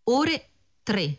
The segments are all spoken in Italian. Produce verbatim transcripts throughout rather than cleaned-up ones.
ore tre.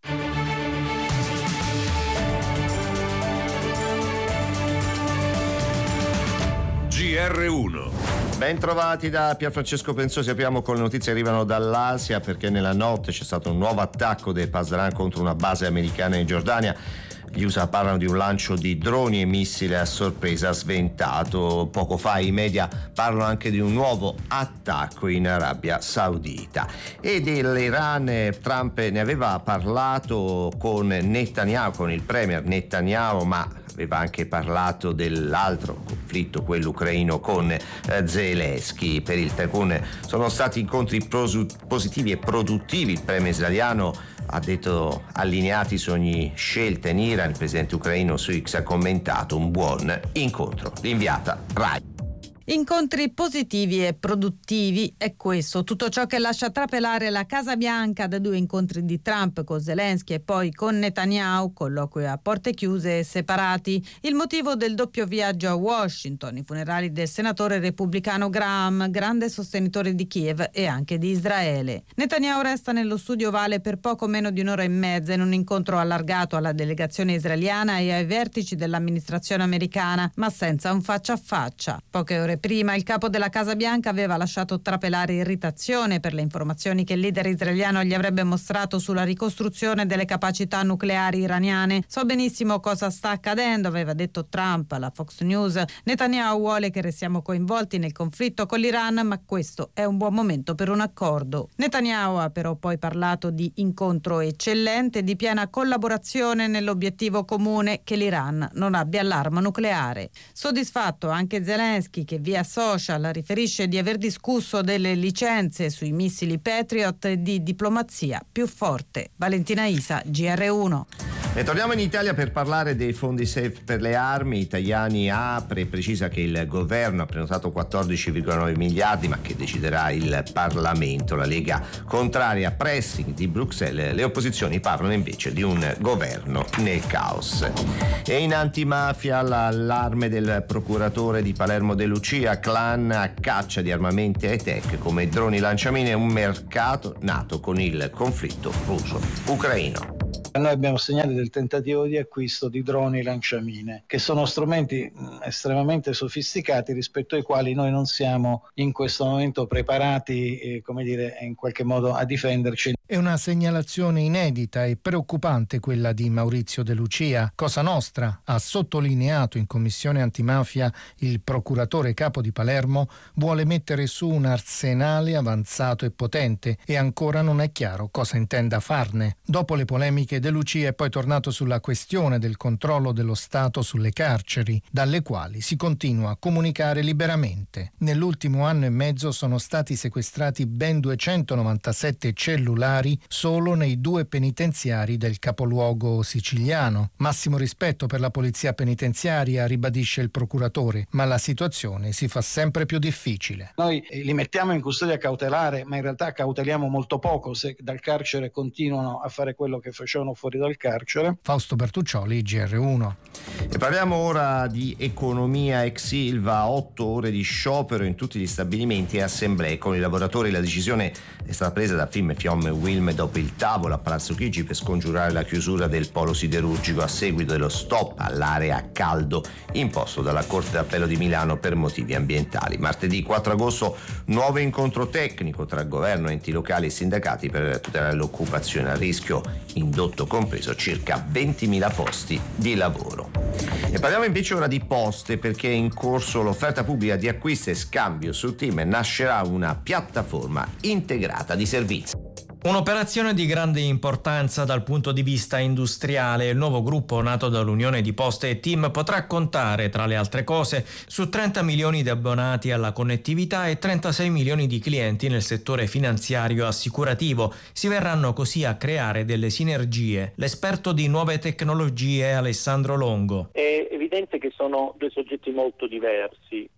G R uno. Ben trovati da Pierfrancesco Pensosi. Apriamo con le notizie che arrivano dall'Asia, perché nella notte c'è stato un nuovo attacco dei Pasdaran contro una base americana in Giordania. Gli U S A parlano di un lancio di droni e missili a sorpresa sventato. Poco fa i media parlano anche di un nuovo attacco in Arabia Saudita. E dell'Iran Trump ne aveva parlato con Netanyahu, con il premier Netanyahu, ma aveva anche parlato dell'altro conflitto, quello ucraino, con eh, Zelensky. Per il Tycoon sono stati incontri prosu- positivi e produttivi. Il premier israeliano ha detto allineati su ogni scelta in Iran. Il presidente ucraino su X ha commentato un buon incontro. L'inviata Rai. Incontri positivi e produttivi è questo, tutto ciò che lascia trapelare la Casa Bianca da due incontri di Trump con Zelensky e poi con Netanyahu, colloqui a porte chiuse e separati. Il motivo del doppio viaggio a Washington, i funerali del senatore repubblicano Graham, grande sostenitore di Kiev e anche di Israele. Netanyahu resta nello studio ovale per poco meno di un'ora e mezza in un incontro allargato alla delegazione israeliana e ai vertici dell'amministrazione americana, ma senza un faccia a faccia. Poche ore prima il capo della Casa Bianca aveva lasciato trapelare irritazione per le informazioni che il leader israeliano gli avrebbe mostrato sulla ricostruzione delle capacità nucleari iraniane. So benissimo cosa sta accadendo, aveva detto Trump alla Fox News. Netanyahu vuole che restiamo coinvolti nel conflitto con l'Iran, ma questo è un buon momento per un accordo. Netanyahu ha però poi parlato di incontro eccellente e di piena collaborazione nell'obiettivo comune che l'Iran non abbia l'arma nucleare. Soddisfatto anche Zelensky, che via social riferisce di aver discusso delle licenze sui missili Patriot e di diplomazia più forte. Valentina Isa, G R uno. E torniamo in Italia per parlare dei fondi safe per le armi. Tajani apre e precisa che il governo ha prenotato quattordici virgola nove miliardi, ma che deciderà il Parlamento. La Lega contraria pressing di Bruxelles, le opposizioni parlano invece di un governo nel caos. E in antimafia l'allarme del procuratore di Palermo De Lucia, clan a caccia di armamenti high-tech come droni lanciamine, un mercato nato con il conflitto russo-ucraino. Noi abbiamo segnali del tentativo di acquisto di droni lanciamine, che sono strumenti estremamente sofisticati rispetto ai quali noi non siamo in questo momento preparati, eh, come dire, in qualche modo a difenderci. È una segnalazione inedita e preoccupante quella di Maurizio De Lucia. Cosa Nostra ha sottolineato in commissione antimafia il procuratore capo di Palermo vuole mettere su un arsenale avanzato e potente e ancora non è chiaro cosa intenda farne. Dopo le polemiche, De Lucia è poi tornato sulla questione del controllo dello Stato sulle carceri, dalle quali si continua a comunicare liberamente. Nell'ultimo anno e mezzo sono stati sequestrati ben duecentonovantasette cellulari solo nei due penitenziari del capoluogo siciliano. Massimo rispetto per la polizia penitenziaria, ribadisce il procuratore, ma la situazione si fa sempre più difficile. Noi li mettiamo in custodia cautelare, ma in realtà cauteliamo molto poco se dal carcere continuano a fare quello che facevano fuori dal carcere. Fausto Bertuccioli, G R uno. E parliamo ora di economia ex Ilva. Otto ore di sciopero in tutti gli stabilimenti e assemblee con i lavoratori. La decisione è stata presa da Film, Fiom e Wilm dopo il tavolo a Palazzo Chigi per scongiurare la chiusura del polo siderurgico a seguito dello stop all'area a caldo imposto dalla Corte d'Appello di Milano per motivi ambientali. Martedì quattro agosto nuovo incontro tecnico tra governo, enti locali e sindacati per tutelare l'occupazione a rischio indotto compreso circa ventimila posti di lavoro. E parliamo invece ora di Poste, perché è in corso l'offerta pubblica di acquisto e scambio su Team. Nascerà una piattaforma integrata di servizi. Un'operazione di grande importanza dal punto di vista industriale. Il nuovo gruppo nato dall'unione di Poste e Team potrà contare, tra le altre cose, su trenta milioni di abbonati alla connettività e trentasei milioni di clienti nel settore finanziario assicurativo. Si verranno così a creare delle sinergie. L'esperto di nuove tecnologie Alessandro Longo. È evidente che sono due soggetti molto diversi. C'è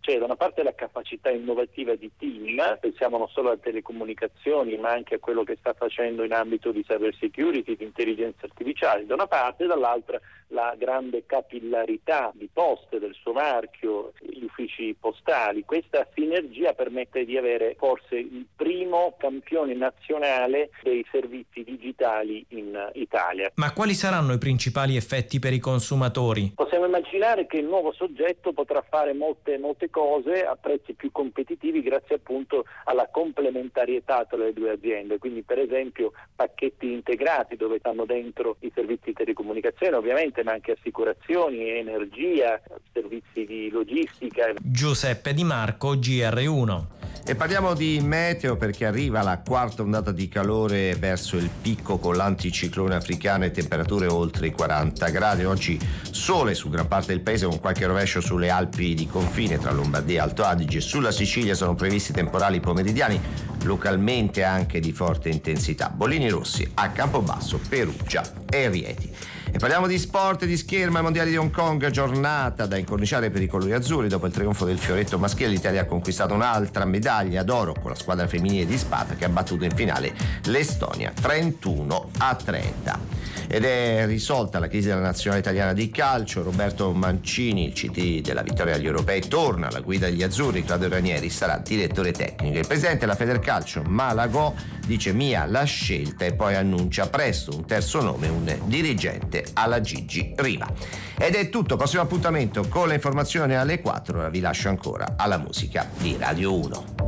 Cioè, da una parte la capacità innovativa di team, pensiamo non solo alle telecomunicazioni ma anche a quello che sta facendo in ambito di cyber security, di intelligenza artificiale da una parte, e dall'altra la grande capillarità di Poste, del suo marchio, gli uffici postali. Questa sinergia permette di avere forse il primo campione nazionale dei servizi digitali in Italia. Ma quali saranno i principali effetti per i consumatori? Possiamo immaginare che il nuovo soggetto potrà fare molte, molte cose a prezzi più competitivi grazie appunto alla complementarietà tra le due aziende, quindi per esempio pacchetti integrati dove stanno dentro i servizi di telecomunicazione ovviamente, ma anche assicurazioni, energia, servizi di logistica. Giuseppe Di Marco, G R uno. E parliamo di meteo perché arriva la quarta ondata di calore verso il picco con l'anticiclone africano e temperature oltre i quaranta gradi. Oggi sole su gran parte del paese con qualche rovescio sulle Alpi di confine tra Lombardia e Alto Adige. Sulla Sicilia sono previsti temporali pomeridiani, localmente anche di forte intensità. Bollini rossi a Campobasso, Perugia e Rieti. E parliamo di sport e di scherma ai mondiali di Hong Kong, giornata da incorniciare per i colori azzurri. Dopo il trionfo del fioretto maschile, l'Italia ha conquistato un'altra medaglia d'oro con la squadra femminile di Spada che ha battuto in finale l'Estonia trentuno a trenta. Ed è risolta la crisi della nazionale italiana di calcio. Roberto Mancini, il C T della vittoria agli europei, torna alla guida degli azzurri. Claudio Ranieri sarà direttore tecnico. Il presidente della Federcalcio, Malagò, dice mia la scelta e poi annuncia presto un terzo nome, un dirigente alla Gigi Riva. Ed è tutto, prossimo appuntamento con le informazioni alle quattro. Ora vi lascio ancora alla musica di Radio uno.